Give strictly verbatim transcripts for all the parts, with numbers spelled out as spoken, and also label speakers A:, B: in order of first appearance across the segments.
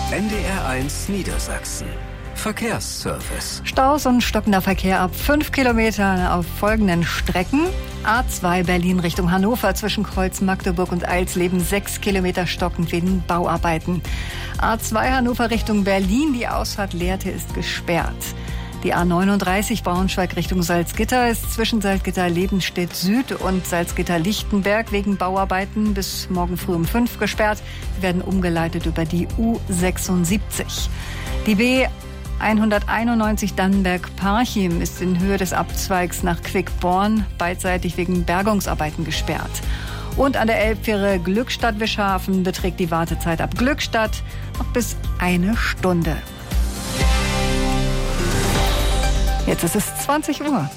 A: N D R eins Niedersachsen. Verkehrsservice.
B: Staus und stockender Verkehr ab fünf Kilometern auf folgenden Strecken. A zwei Berlin Richtung Hannover zwischen Kreuz Magdeburg und Eilsleben sechs Kilometer stockend wegen Bauarbeiten. A zwei Hannover Richtung Berlin, die Ausfahrt Lehrte ist gesperrt. Die A neununddreißig Braunschweig Richtung Salzgitter ist zwischen Salzgitter-Lebenstedt Süd und Salzgitter-Lichtenberg wegen Bauarbeiten bis morgen früh um fünf gesperrt. Sie werden umgeleitet über die U sechsundsiebzig. Die B hunderteinundneunzig Dannenberg-Parchim ist in Höhe des Abzweigs nach Quickborn beidseitig wegen Bergungsarbeiten gesperrt. Und an der Elbfähre Glückstadt-Wischhafen beträgt die Wartezeit ab Glückstadt noch bis eine Stunde. Jetzt ist es zwanzig Uhr.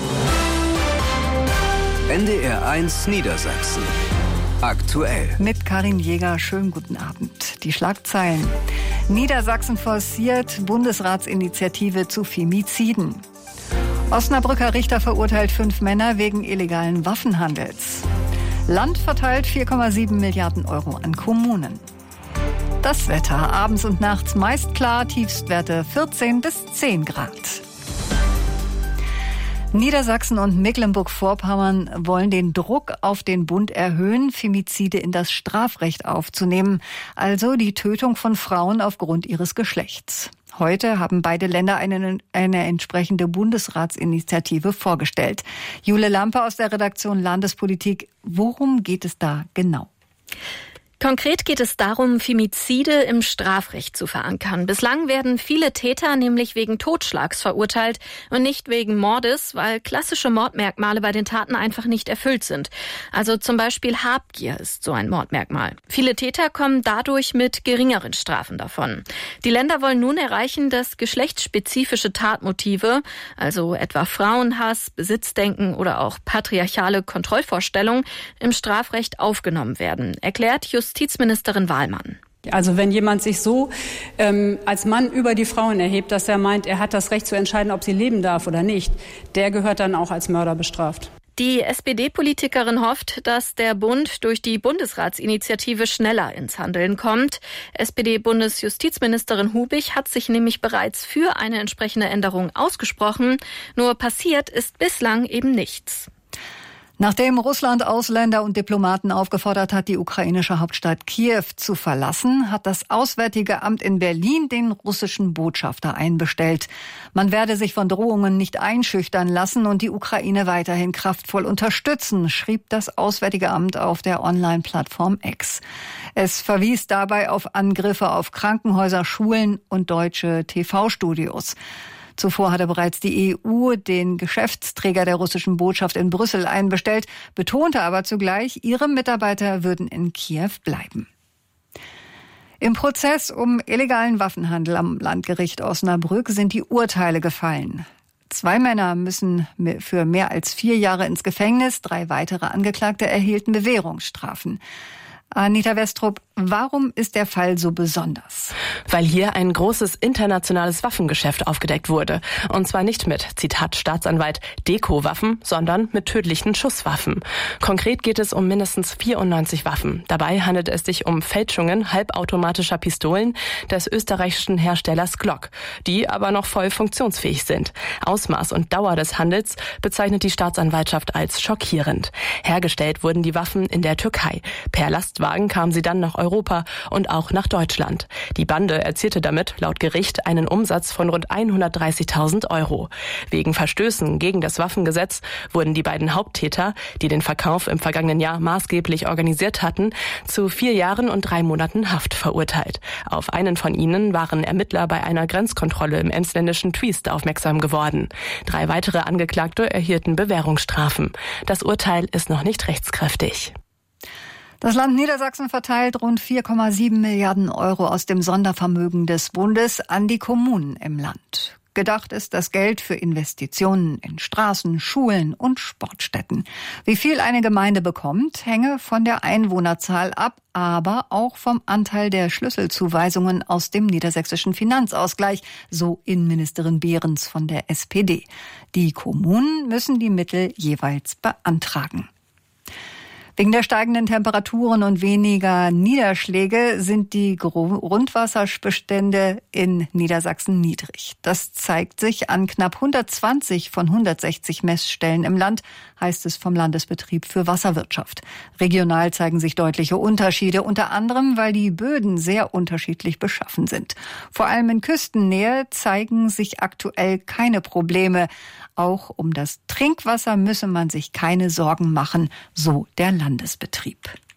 A: N D R eins Niedersachsen. Aktuell.
B: Mit Karin Jäger, schönen guten Abend. Die Schlagzeilen. Niedersachsen forciert Bundesratsinitiative zu Femiziden. Osnabrücker Richter verurteilt fünf Männer wegen illegalen Waffenhandels. Land verteilt vier Komma sieben Milliarden Euro an Kommunen. Das Wetter abends und nachts meist klar, Tiefstwerte vierzehn bis zehn Grad. Niedersachsen und Mecklenburg-Vorpommern wollen den Druck auf den Bund erhöhen, Femizide in das Strafrecht aufzunehmen, also die Tötung von Frauen aufgrund ihres Geschlechts. Heute haben beide Länder eine, eine entsprechende Bundesratsinitiative vorgestellt. Jule Lampe aus der Redaktion Landespolitik. Worum geht es da genau?
C: Konkret geht es darum, Femizide im Strafrecht zu verankern. Bislang werden viele Täter nämlich wegen Totschlags verurteilt und nicht wegen Mordes, weil klassische Mordmerkmale bei den Taten einfach nicht erfüllt sind. Also zum Beispiel Habgier ist so ein Mordmerkmal. Viele Täter kommen dadurch mit geringeren Strafen davon. Die Länder wollen nun erreichen, dass geschlechtsspezifische Tatmotive, also etwa Frauenhass, Besitzdenken oder auch patriarchale Kontrollvorstellungen, im Strafrecht aufgenommen werden, erklärt Justizministerin Justizministerin Wahlmann.
D: Also wenn jemand sich so ähm, als Mann über die Frauen erhebt, dass er meint, er hat das Recht zu entscheiden, ob sie leben darf oder nicht, der gehört dann auch als Mörder bestraft.
C: Die S P D-Politikerin hofft, dass der Bund durch die Bundesratsinitiative schneller ins Handeln kommt. S P D-Bundesjustizministerin Hubig hat sich nämlich bereits für eine entsprechende Änderung ausgesprochen. Nur passiert ist bislang eben nichts.
B: Nachdem Russland Ausländer und Diplomaten aufgefordert hat, die ukrainische Hauptstadt Kiew zu verlassen, hat das Auswärtige Amt in Berlin den russischen Botschafter einbestellt. Man werde sich von Drohungen nicht einschüchtern lassen und die Ukraine weiterhin kraftvoll unterstützen, schrieb das Auswärtige Amt auf der Online-Plattform X. Es verwies dabei auf Angriffe auf Krankenhäuser, Schulen und deutsche T V-Studios. Zuvor hatte bereits die E U den Geschäftsträger der russischen Botschaft in Brüssel einbestellt, betonte aber zugleich, ihre Mitarbeiter würden in Kiew bleiben. Im Prozess um illegalen Waffenhandel am Landgericht Osnabrück sind die Urteile gefallen. Zwei Männer müssen für mehr als vier Jahre ins Gefängnis, drei weitere Angeklagte erhielten Bewährungsstrafen. Anita Westrup, warum ist der Fall so besonders?
E: Weil hier ein großes internationales Waffengeschäft aufgedeckt wurde. Und zwar nicht mit, Zitat Staatsanwalt, Deko-Waffen, sondern mit tödlichen Schusswaffen. Konkret geht es um mindestens vierundneunzig Waffen. Dabei handelt es sich um Fälschungen halbautomatischer Pistolen des österreichischen Herstellers Glock, die aber noch voll funktionsfähig sind. Ausmaß und Dauer des Handels bezeichnet die Staatsanwaltschaft als schockierend. Hergestellt wurden die Waffen in der Türkei. Per Lastwagen kamen sie dann nach Europa und auch nach Deutschland. Die Bande erzielte damit laut Gericht einen Umsatz von rund hundertdreißigtausend Euro. Wegen Verstößen gegen das Waffengesetz wurden die beiden Haupttäter, die den Verkauf im vergangenen Jahr maßgeblich organisiert hatten, zu vier Jahren und drei Monaten Haft verurteilt. Auf einen von ihnen waren Ermittler bei einer Grenzkontrolle im emsländischen Twiest aufmerksam geworden. Drei weitere Angeklagte erhielten Bewährungsstrafen. Das Urteil ist noch nicht rechtskräftig.
B: Das Land Niedersachsen verteilt rund vier Komma sieben Milliarden Euro aus dem Sondervermögen des Bundes an die Kommunen im Land. Gedacht ist das Geld für Investitionen in Straßen, Schulen und Sportstätten. Wie viel eine Gemeinde bekommt, hänge von der Einwohnerzahl ab, aber auch vom Anteil der Schlüsselzuweisungen aus dem niedersächsischen Finanzausgleich, so Innenministerin Behrens von der S P D. Die Kommunen müssen die Mittel jeweils beantragen. Wegen der steigenden Temperaturen und weniger Niederschläge sind die Grundwasserbestände in Niedersachsen niedrig. Das zeigt sich an knapp hundertzwanzig von hundertsechzig Messstellen im Land, heißt es vom Landesbetrieb für Wasserwirtschaft. Regional zeigen sich deutliche Unterschiede, unter anderem, weil die Böden sehr unterschiedlich beschaffen sind. Vor allem in Küstennähe zeigen sich aktuell keine Probleme. Auch um das Trinkwasser müsse man sich keine Sorgen machen, so der Landesbetrieb.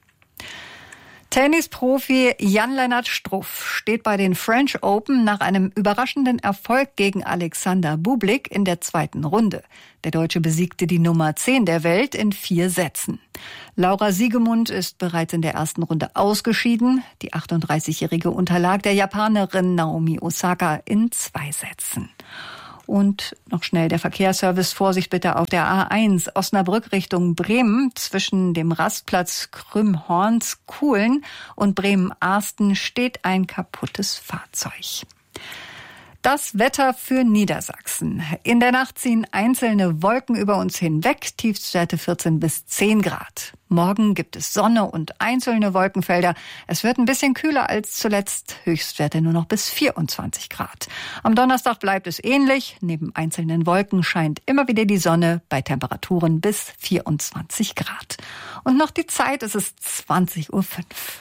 B: Tennisprofi Jan-Lennart Struff steht bei den French Open nach einem überraschenden Erfolg gegen Alexander Bublik in der zweiten Runde. Der Deutsche besiegte die Nummer zehn der Welt in vier Sätzen. Laura Siegemund ist bereits in der ersten Runde ausgeschieden. Die achtunddreißigjährige unterlag der Japanerin Naomi Osaka in zwei Sätzen. Und noch schnell der Verkehrsservice. Vorsicht bitte auf der A eins Osnabrück Richtung Bremen. Zwischen dem Rastplatz Krümhorns-Kuhlen und Bremen-Arsten steht ein kaputtes Fahrzeug. Das Wetter für Niedersachsen. In der Nacht ziehen einzelne Wolken über uns hinweg, Tiefstwerte vierzehn bis zehn Grad. Morgen gibt es Sonne und einzelne Wolkenfelder. Es wird ein bisschen kühler als zuletzt, Höchstwerte nur noch bis vierundzwanzig Grad. Am Donnerstag bleibt es ähnlich. Neben einzelnen Wolken scheint immer wieder die Sonne bei Temperaturen bis vierundzwanzig Grad. Und noch die Zeit, es ist zwanzig Uhr fünf.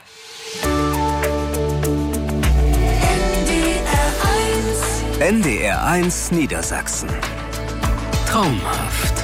A: N D R eins Niedersachsen. Traumhaft.